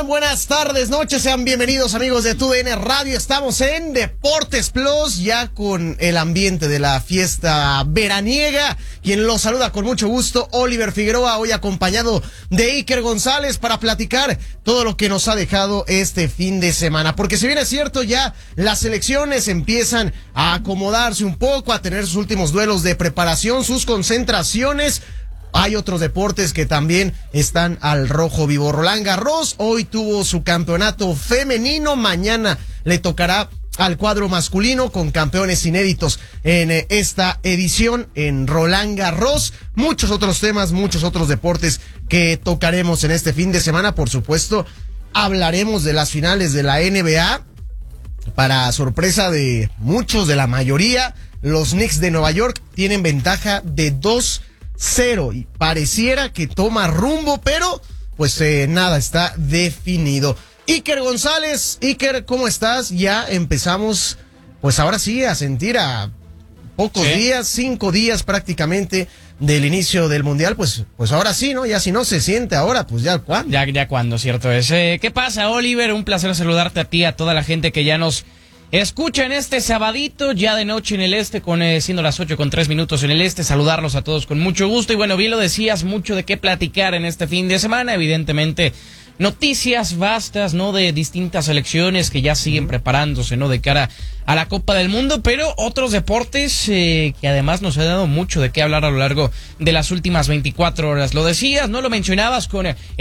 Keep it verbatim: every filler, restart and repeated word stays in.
están? Buenas tardes, noches, sean bienvenidos amigos de TUDN Radio. Estamos en Deportes Plus, ya con el ambiente de la fiesta veraniega. Quien los saluda con mucho gusto, Oliver Figueroa, hoy acompañado de Iker González para platicar todo lo que nos ha dejado este fin de semana. Porque si bien es cierto, ya las selecciones empiezan a acomodarse un poco, a tener sus últimos duelos de preparación, sus concentraciones. Hay otros deportes que también están al rojo vivo. Roland Garros hoy tuvo su campeonato femenino, mañana le tocará al cuadro masculino con campeones inéditos en esta edición en Roland Garros. Muchos otros temas, muchos otros deportes que tocaremos en este fin de semana. Por supuesto, hablaremos de las finales de la N B A. Para sorpresa de muchos, de la mayoría, los Knicks de Nueva York tienen ventaja de dos cero y pareciera que toma rumbo, pero pues eh, nada está definido. Iker González, Iker, ¿cómo estás? Ya empezamos, pues ahora sí, a sentir a pocos ¿Sí? días, cinco días prácticamente del inicio del Mundial, pues pues ahora sí, ¿no? Ya si no se siente ahora, pues ya cuándo. Ya, ya cuándo, cierto es. Eh, ¿Qué pasa, Oliver? Un placer saludarte a ti, a toda la gente que ya nos escucha en este sabadito, ya de noche en el este, con eh, siendo las ocho con tres minutos en el este, saludarlos a todos con mucho gusto. Y bueno, bien lo decías, mucho de qué platicar en este fin de semana, evidentemente noticias vastas, ¿no? De distintas selecciones que ya siguen preparándose, ¿no? De cara a la Copa del Mundo, pero otros deportes eh, que además nos ha dado mucho de qué hablar a lo largo de las últimas veinticuatro horas. Lo decías, ¿no? Lo mencionabas con